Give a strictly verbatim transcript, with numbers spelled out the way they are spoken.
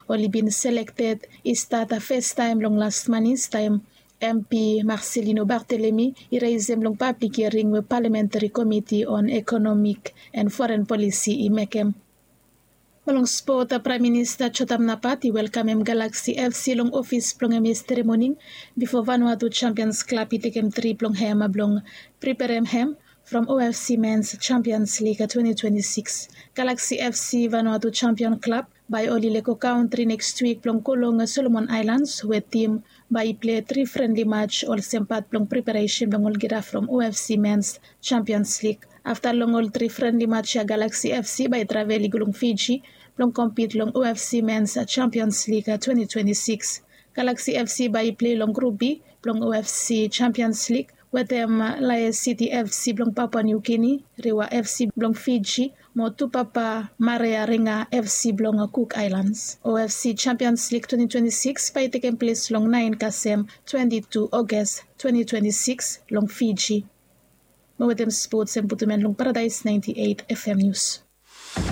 only been selected is that the first time long last month's time M P Marcelino Barthelemy iraisem long public hearing with Parliamentary Committee on Economic and Foreign Policy i Mekem. Malong sport Prime Minister Chotam Napati welcome Galaxy F C long office plong em ceremony before Vanuatu Champions Club itekem three plong hem ablong prepare hem from O F C Men's Champions League twenty twenty-six. Galaxy F C Vanuatu Champion Club by Olileko Country next week plong kulong Solomon Islands where team by play three friendly match all sempat plong preparation plong olgira from O F C Men's Champions League. After long all three friendly match ya Galaxy F C by travel gulong Fiji plong compete long O F C Men's Champions League twenty twenty-six. Galaxy F C by play long Group B plong O F C Champions League with them Lae City F C blong Papua New Guinea, Rewa F C blong Fiji, mo Tupapa Marea Ringa F C blong Cook Islands. O F C Champions League twenty twenty-six by taking place long nine Kasem twenty-two August twenty twenty-six long Fiji. Mo with them sports and putumen long Paradise ninety-eight F M News.